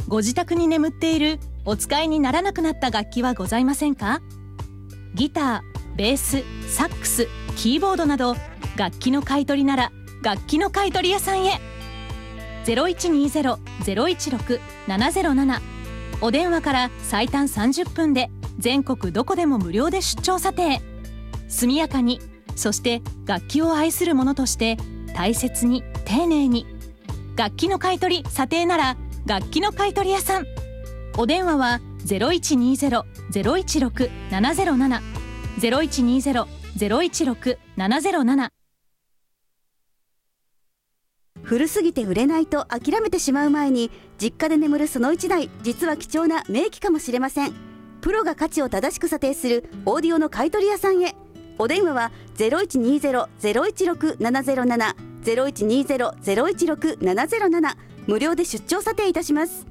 ご自宅に眠っているお使いにならなくなった楽器はございませんか？ギター、ベース、サックス、キーボードなど楽器の買い取りなら楽器の買い取り屋さんへ。 0120-016-707 お電話から最短30分で全国どこでも無料で出張査定。速やかに、そして楽器を愛する者として大切に丁寧に。楽器の買い取り査定なら楽器の買い取り屋さん。お電話は 0120-016-707 0120-016-707。 古すぎて売れないと諦めてしまう前に、実家で眠るその1台、実は貴重な名機かもしれません。プロが価値を正しく査定するオーディオの買い取り屋さんへ。お電話は 0120-016-707 0120-016-707 無料で出張査定いたします。